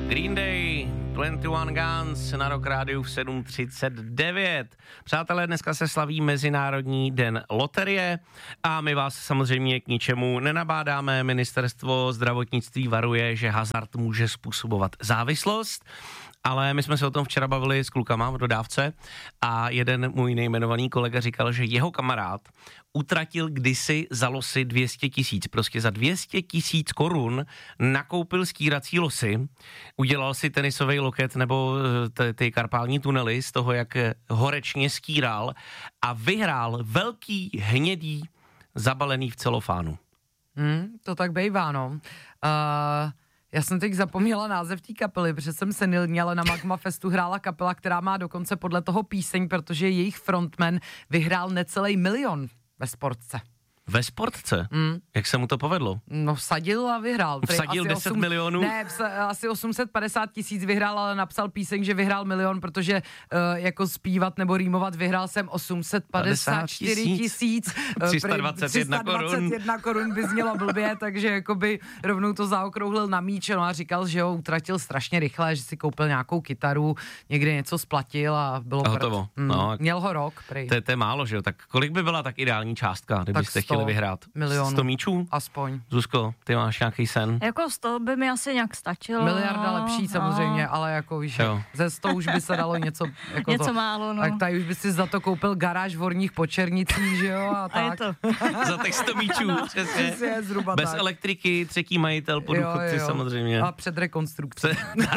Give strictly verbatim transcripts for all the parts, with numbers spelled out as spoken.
Green Day, dvacet jedna Guns na Rock Rádiu v sedm třicet devět. Přátelé, dneska se slaví Mezinárodní den loterie a my vás samozřejmě k ničemu nenabádáme. Ministerstvo zdravotnictví varuje, že hazard může způsobovat závislost, ale my jsme se o tom včera bavili s klukama v dodávce a jeden můj nejmenovaný kolega říkal, že jeho kamarád utratil kdysi za losy dvě stě tisíc. Prostě za dvě stě tisíc korun nakoupil skírací losy, udělal si tenisový loket nebo ty, ty karpální tunely z toho, jak horečně skíral a vyhrál velký hnědý zabalený v celofánu. Hmm, to tak bejvá, no. Uh... Já jsem teď zapomněla název té kapely, protože jsem senilní, ale na Magma Festu hrála kapela, která má dokonce podle toho píseň, protože jejich frontman vyhrál necelý milion ve sportce. Ve sportce? Mm. Jak se mu to povedlo? No vsadil a vyhrál. Vsadil deset osm, milionů? Ne, vsa, asi osm set padesát tisíc vyhrál, ale napsal píseň, že vyhrál milion, protože uh, jako zpívat nebo rýmovat vyhrál jsem osm set padesát čtyři tisíc. tři sta dvacet jedna korun. tři sta dvacet jedna korun by znělo blbě, takže jakoby rovnou to zaokrouhlil na míč, no a říkal, že ho utratil strašně rychle, že si koupil nějakou kytaru, někde něco splatil a bylo a hotovo. Mm, no, měl ho rok, prej. To, to je málo, že jo? Tak kolik by byla tak ideální částka, kdybyste chtěli vyhrát? Milionů. sto míčů? Aspoň. Zuzko, ty máš nějaký sen? Jako sto by mi asi nějak stačilo. Miliarda lepší samozřejmě, no. Ale jako víš, jo. Ze sto už by se dalo něco jako něco to, málo, no. Tak tady už by si za to koupil garáž v Horních Počernicích, že jo, a tak. A je to. Za těch sto míčů, no. Přesně. Přesně, zhruba bez tak. elektriky, třetí majitel po důchodci samozřejmě. A před rekonstrukcí.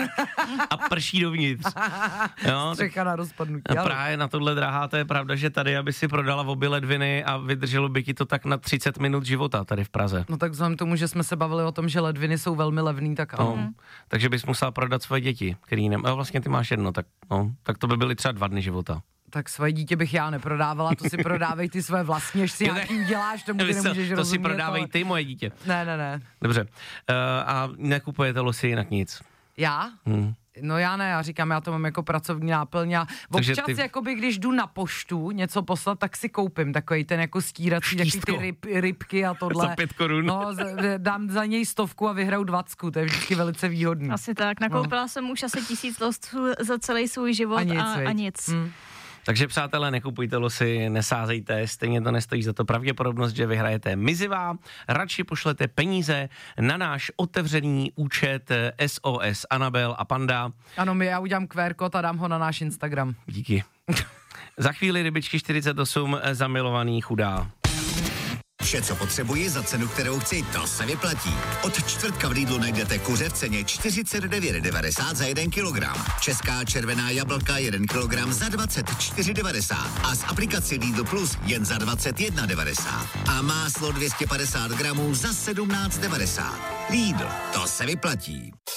A prší dovnitř. Jo, střecha na rozpadnutí. A právě na tohle, drahá, to je pravda, že tady, aby si prodala v obě ledviny a vydrželo by ti to tak na třicet minut života tady v Praze. No tak vzhledem tomu, že jsme se bavili o tom, že ledviny jsou velmi levný, tak ano. No, takže bys musela prodat svoje děti, který nem... A vlastně ty máš jedno, tak, no, tak to by byly třeba dva dny života. Tak svoje dítě bych já neprodávala, to si prodávej ty své vlastní, až si nějaký uděláš, tomu ty nemůžeš rozumět. To si prodávej ale... ty, moje dítě. Ne, ne, ne. Dobře. Uh, a nekupujete losy jinak nic? Já? Hmm. No já ne, já říkám, já to mám jako pracovní náplň a občas ty... jakoby, když jdu na poštu něco poslat, tak si koupím takový ten jako stírací, takový ty ryb, rybky a tohle. Za pět korun. No, dám za něj stovku a vyhraju dvacku, to je vždycky velice výhodný. Asi tak, nakoupila no. jsem už asi tisíc lostů za celý svůj život a nic. A, a nic. Hmm. Takže přátelé, nekupujte losy, nesázejte, stejně to nestojí za to pravděpodobnost, že vyhrajete mizivá. Radši pošlete peníze na náš otevřený účet S O S Anabel a Panda. Ano, my já udělám Q R kód a dám ho na náš Instagram. Díky. Za chvíli rybičky čtyřicet osm, zamilovaný chudá. Vše, co potřebuji za cenu, kterou chci, to se vyplatí. Od čtvrtka v Lidlu najdete kuře v ceně čtyřicet devět devadesát za jeden kilogram. Česká červená jablka jeden kilogram za dvacet čtyři devadesát a z aplikaci Lidl Plus jen za dvacet jedna devadesát. A máslo dvě stě padesát gramů za sedmnáct devadesát. Lidl, to se vyplatí.